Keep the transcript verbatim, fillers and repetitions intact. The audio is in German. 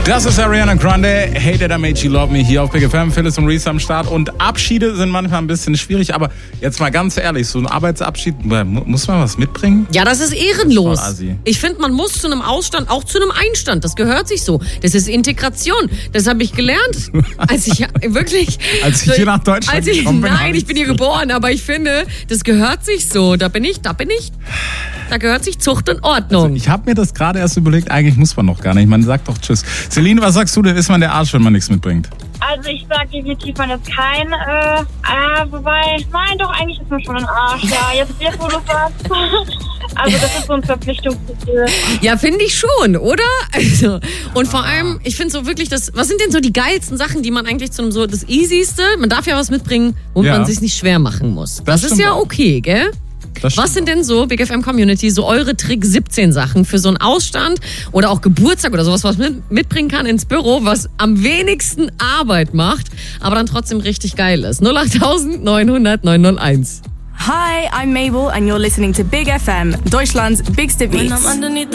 Das ist Ariana Grande, Hey That I Made You Love Me, hier auf Big F M, Phyllis und Reese am Start. Und Abschiede sind manchmal ein bisschen schwierig, aber jetzt mal ganz ehrlich, so ein Arbeitsabschied, muss man was mitbringen? Ja, das ist ehrenlos. Das ist ich finde, man muss zu einem Ausstand, auch zu einem Einstand, das gehört sich so. Das ist Integration, das habe ich gelernt, als ich wirklich... als ich hier nach Deutschland als ich, gekommen bin. Nein, ich bin hier geboren, aber ich finde, das gehört sich so. Da bin ich, da bin ich, da gehört sich Zucht und Ordnung. Also ich habe mir das gerade erst überlegt, eigentlich muss man noch gar nicht, man sagt doch Tschüss. Celine, was sagst du denn, ist man der Arsch, wenn man nichts mitbringt? Also ich sag definitiv, man ist kein, äh, äh, wobei, nein, doch, eigentlich ist man schon ein Arsch. Ja, jetzt, jetzt wo du sagst. Also das ist so ein Verpflichtungsgefühl. Ja, finde ich schon, oder? Also, und vor allem, ich finde so wirklich, das, was sind denn so die geilsten Sachen, die man eigentlich zu einem so, das Easyste, man darf ja was mitbringen, womit Ja. man sich nicht schwer machen muss. Das Das, ist stimmt ja auch. okay, gell? Das Was sind denn so, Big F M Community, so eure Trick siebzehn Sachen für so einen Ausstand oder auch Geburtstag oder sowas, was man mitbringen kann ins Büro, was am wenigsten Arbeit macht, aber dann trotzdem richtig geil ist? null acht neun hundert neun null eins. Hi, I'm Mabel and you're listening to Big F M, Deutschland's bigste Beats.